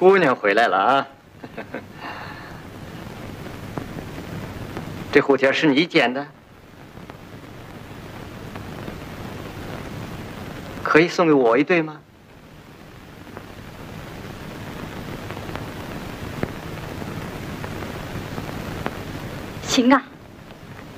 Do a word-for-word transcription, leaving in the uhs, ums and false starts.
姑娘回来了啊！这蝴蝶是你剪的，可以送给我一对吗？ 行啊。